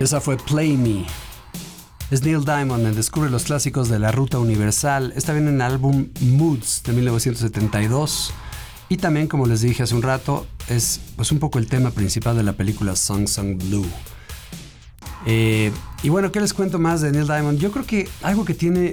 Esa fue Play Me. Es Neil Diamond en Descubre los clásicos de la Ruta Universal. Está bien en el álbum Moods de 1972. Y también, como les dije hace un rato, es pues un poco el tema principal de la película Song Song Blue. Y bueno, ¿qué les cuento más de Neil Diamond? Yo creo que algo que tiene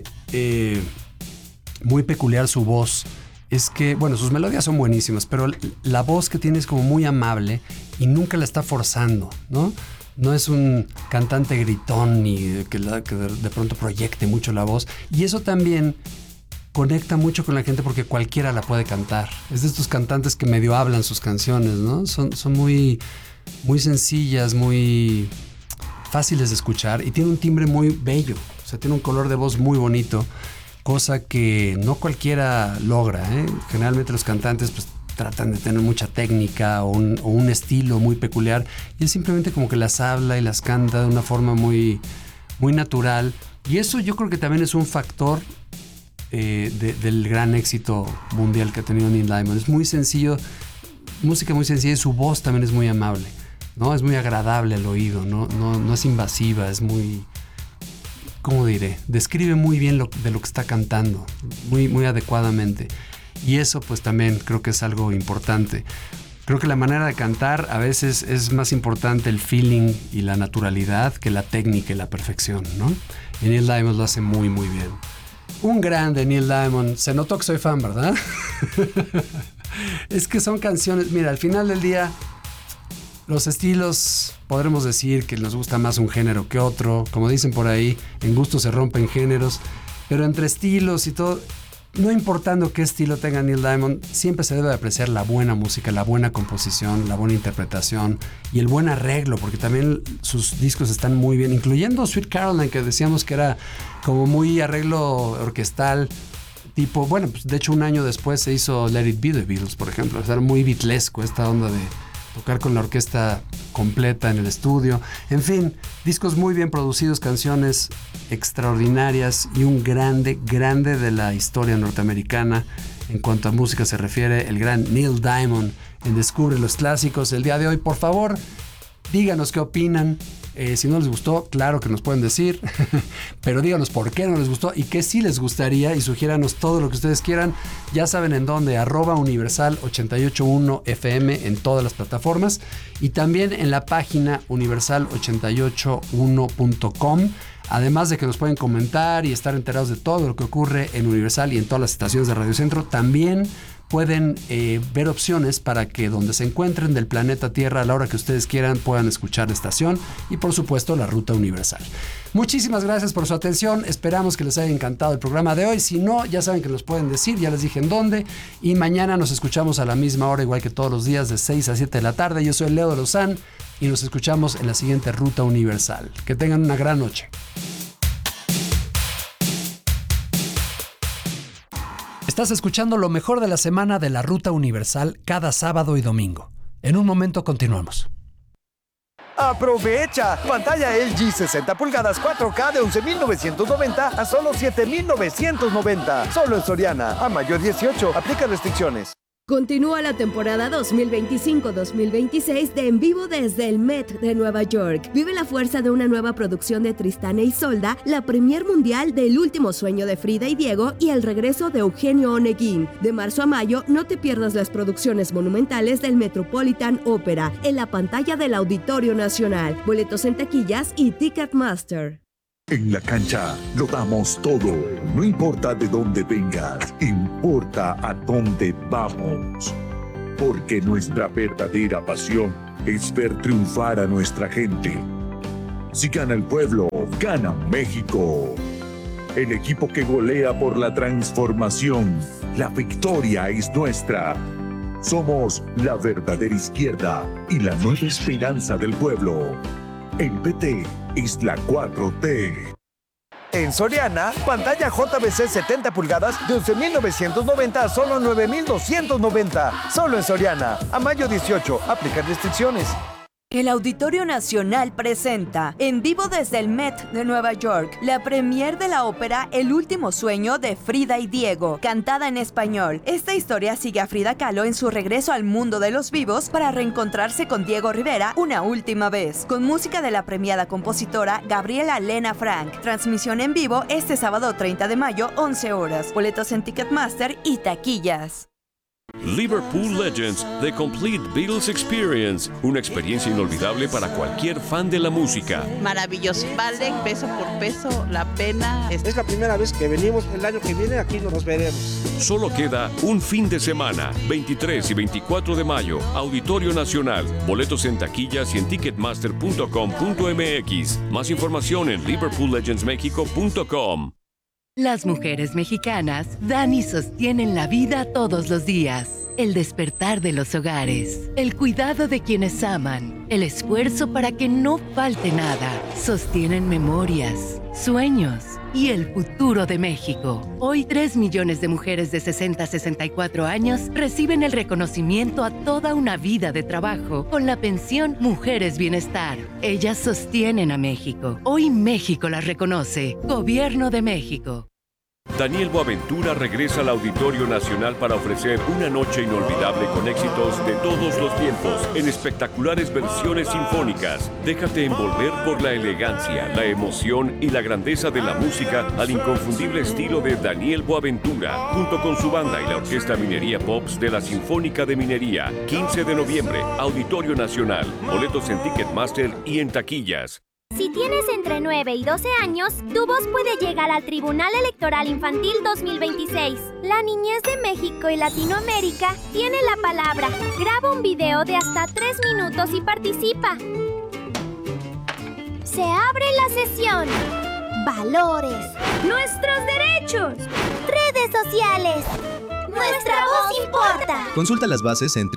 muy peculiar su voz es que, bueno, sus melodías son buenísimas, pero la voz que tiene es como muy amable y nunca la está forzando, ¿no? No es un cantante gritón ni que de pronto proyecte mucho la voz. Y eso también conecta mucho con la gente porque cualquiera la puede cantar. Es de estos cantantes que medio hablan sus canciones, ¿no? Son muy, muy sencillas, muy fáciles de escuchar y tiene un timbre muy bello. O sea, tiene un color de voz muy bonito, cosa que no cualquiera logra, ¿eh? Generalmente los cantantes pues tratan de tener mucha técnica o un estilo muy peculiar y él simplemente como que las habla y las canta de una forma muy, muy natural, y eso yo creo que también es un factor del gran éxito mundial que ha tenido Neil Diamond. Es muy sencillo, música muy sencilla, y su voz también es muy amable, ¿no? Es muy agradable al oído, no es invasiva, es muy, ¿cómo diré? Describe muy bien de lo que está cantando, muy, muy adecuadamente. Y eso pues también creo que es algo importante. Creo que la manera de cantar a veces es más importante el feeling y la naturalidad que la técnica y la perfección, ¿no? Y Neil Diamond lo hace muy, muy bien. Un grande Neil Diamond. Se notó que soy fan, ¿verdad? Es que son canciones... Mira, al final del día, los estilos, podremos decir que nos gusta más un género que otro. Como dicen por ahí, en gusto se rompen géneros. Pero entre estilos y todo... No importando qué estilo tenga Neil Diamond, siempre se debe apreciar la buena música, la buena composición, la buena interpretación y el buen arreglo, porque también sus discos están muy bien, incluyendo Sweet Caroline, que decíamos que era como muy arreglo orquestal, tipo, bueno, pues de hecho un año después se hizo Let It Be de Beatles, por ejemplo. O sea, era muy beatlesco esta onda de tocar con la orquesta completa en el estudio. En fin, discos muy bien producidos, canciones extraordinarias y un grande de la historia norteamericana en cuanto a música se refiere, el gran Neil Diamond en Descubre los Clásicos el día de hoy. Por favor, díganos qué opinan. Si no les gustó, claro que nos pueden decir, pero díganos por qué no les gustó y qué sí les gustaría, y sugiéranos todo lo que ustedes quieran. Ya saben en dónde, @universal881fm en todas las plataformas y también en la página universal881.com. Además de que nos pueden comentar y estar enterados de todo lo que ocurre en Universal y en todas las estaciones de Radio Centro, también pueden ver opciones para que donde se encuentren del planeta Tierra a la hora que ustedes quieran puedan escuchar la estación y por supuesto la Ruta Universal. Muchísimas gracias por su atención, esperamos que les haya encantado el programa de hoy. Si no, ya saben que nos pueden decir, ya les dije en dónde, y mañana nos escuchamos a la misma hora, igual que todos los días, de 6 a 7 de la tarde. Yo soy Leo de Lozán y nos escuchamos en la siguiente Ruta Universal. Que tengan una gran noche. Estás escuchando lo mejor de la semana de la Ruta Universal cada sábado y domingo. En un momento continuamos. ¡Aprovecha! Pantalla LG 60 pulgadas 4K de 11,990 a solo 7,990. Solo en Soriana. A mayo 18. Aplica restricciones. Continúa la temporada 2025-2026 de En Vivo desde el Met de Nueva York. Vive la fuerza de una nueva producción de Tristán e Isolda, la premier mundial del último sueño de Frida y Diego y el regreso de Eugenio Oneguín. De marzo a mayo, no te pierdas las producciones monumentales del Metropolitan Opera en la pantalla del Auditorio Nacional. Boletos en taquillas y Ticketmaster. En la cancha lo damos todo, no importa de dónde vengas, importa a dónde vamos. Porque nuestra verdadera pasión es ver triunfar a nuestra gente. Si gana el pueblo, gana México. El equipo que golea por la transformación, la victoria es nuestra. Somos la verdadera izquierda y la nueva esperanza del pueblo. El PT es la 4T. En Soriana, pantalla JVC 70 pulgadas de 11,990 a solo 9,290. Solo en Soriana. A mayo 18. Aplica restricciones. El Auditorio Nacional presenta, en vivo desde el Met de Nueva York, la premier de la ópera El último sueño de Frida y Diego, cantada en español. Esta historia sigue a Frida Kahlo en su regreso al mundo de los vivos para reencontrarse con Diego Rivera una última vez, con música de la premiada compositora Gabriela Lena Frank. Transmisión en vivo este sábado 30 de mayo, 11 horas. Boletos en Ticketmaster y taquillas. Liverpool Legends, The Complete Beatles Experience, una experiencia inolvidable para cualquier fan de la música. Maravilloso, vale peso por peso la pena. Es la primera vez que venimos, el año que viene aquí nos veremos. Solo queda un fin de semana, 23 y 24 de mayo, Auditorio Nacional. Boletos en taquillas y en ticketmaster.com.mx. Más información en liverpoollegendsmexico.com. Las mujeres mexicanas dan y sostienen la vida todos los días. El despertar de los hogares, el cuidado de quienes aman, el esfuerzo para que no falte nada. Sostienen memorias, sueños y el futuro de México. Hoy 3 millones de mujeres de 60 a 64 años reciben el reconocimiento a toda una vida de trabajo con la pensión Mujeres Bienestar. Ellas sostienen a México. Hoy México las reconoce. Gobierno de México. Daniel Boaventura regresa al Auditorio Nacional para ofrecer una noche inolvidable con éxitos de todos los tiempos en espectaculares versiones sinfónicas. Déjate envolver por la elegancia, la emoción y la grandeza de la música al inconfundible estilo de Daniel Boaventura, junto con su banda y la Orquesta Minería Pops de la Sinfónica de Minería. 15 de noviembre, Auditorio Nacional. Boletos en Ticketmaster y en taquillas. Si tienes entre 9 y 12 años, tu voz puede llegar al Tribunal Electoral Infantil 2026. La niñez de México y Latinoamérica tiene la palabra. Graba un video de hasta 3 minutos y participa. Se abre la sesión. Valores. Nuestros derechos. Redes sociales. Nuestra voz importa. Consulta las bases en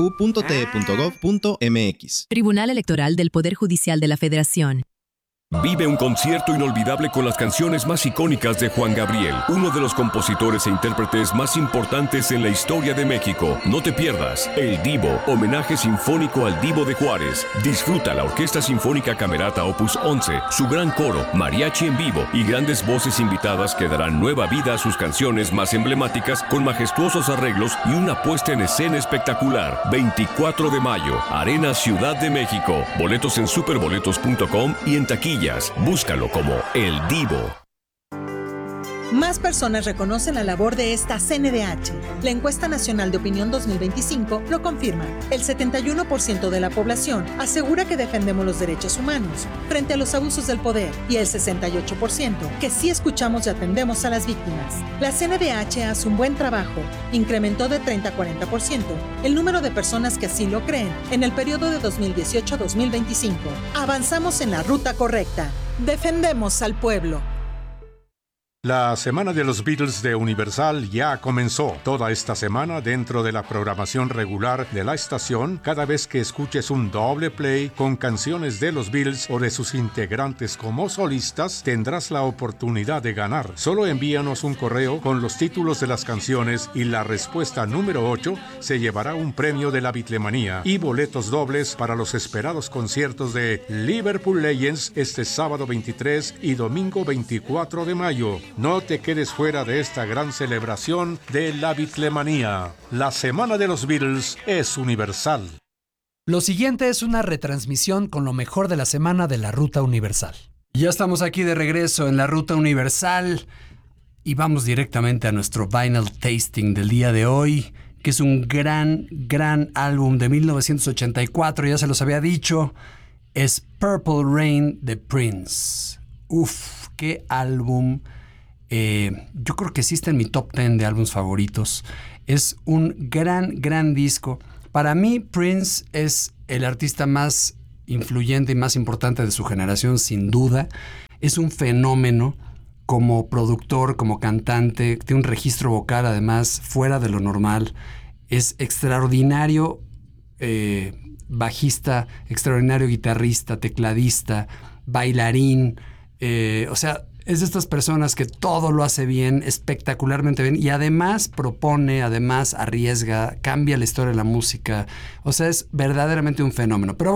www.te.gov.mx. Tribunal Electoral del Poder Judicial de la Federación. Vive un concierto inolvidable con las canciones más icónicas de Juan Gabriel, uno de los compositores e intérpretes más importantes en la historia de México. No te pierdas El Divo, homenaje sinfónico al Divo de Juárez. Disfruta la Orquesta Sinfónica Camerata Opus 11, su gran coro, mariachi en vivo y grandes voces invitadas que darán nueva vida a sus canciones más emblemáticas con majestuosos arreglos y una puesta en escena espectacular. 24 de mayo, Arena Ciudad de México. Boletos en superboletos.com y en taquilla. Búscalo como El Divo. Más personas reconocen la labor de esta CNDH. La Encuesta Nacional de Opinión 2025 lo confirma. El 71% de la población asegura que defendemos los derechos humanos frente a los abusos del poder y el 68% que sí escuchamos y atendemos a las víctimas. La CNDH hace un buen trabajo. Incrementó de 30 a 40% el número de personas que así lo creen en el periodo de 2018 a 2025. Avanzamos en la ruta correcta. Defendemos al pueblo. La Semana de los Beatles de Universal ya comenzó. Toda esta semana, dentro de la programación regular de la estación, cada vez que escuches un doble play con canciones de los Beatles o de sus integrantes como solistas, tendrás la oportunidad de ganar. Solo envíanos un correo con los títulos de las canciones y la respuesta número 8 se llevará un premio de la Beatlemanía y boletos dobles para los esperados conciertos de Liverpool Legends este sábado 23 y domingo 24 de mayo. No te quedes fuera de esta gran celebración de la Beatlemanía. La Semana de los Beatles es universal. Lo siguiente es una retransmisión con lo mejor de la semana de la Ruta Universal. Ya estamos aquí de regreso en la Ruta Universal y vamos directamente a nuestro Vinyl Tasting del día de hoy, que es un gran álbum de 1984, ya se los había dicho. Es Purple Rain de Prince. Uf, qué álbum. Yo creo que sí está en mi top 10 de álbumes favoritos. Es un gran disco. Para mí, Prince es el artista más influyente y más importante de su generación, sin duda. Es un fenómeno como productor, como cantante. Tiene un registro vocal, además, fuera de lo normal. Es extraordinario bajista, extraordinario guitarrista, tecladista, bailarín. O sea, es de estas personas que todo lo hace bien, espectacularmente bien, y además propone, además arriesga, cambia la historia de la música. O sea, es verdaderamente un fenómeno. Pero